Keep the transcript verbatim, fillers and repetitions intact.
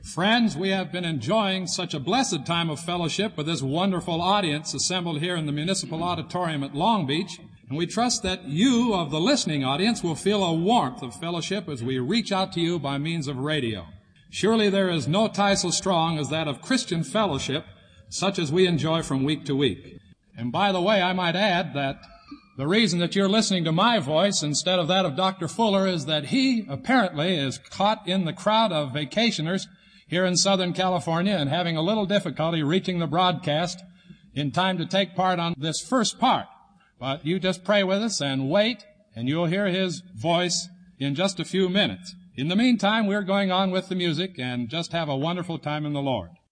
Friends, we have been enjoying such a blessed time of fellowship with this wonderful audience assembled here in the Municipal Auditorium at Long Beach, and we trust that you of the listening audience will feel a warmth of fellowship as we reach out to you by means of radio. Surely there is no tie so strong as that of Christian fellowship, such as we enjoy from week to week. And by the way, I might add that the reason that you're listening to my voice instead of that of Doctor Fuller is that he apparently is caught in the crowd of vacationers here in Southern California and having a little difficulty reaching the broadcast in time to take part on this first part. But you just pray with us and wait, and you'll hear his voice in just a few minutes. In the meantime, we're going on with the music and just have a wonderful time in the Lord.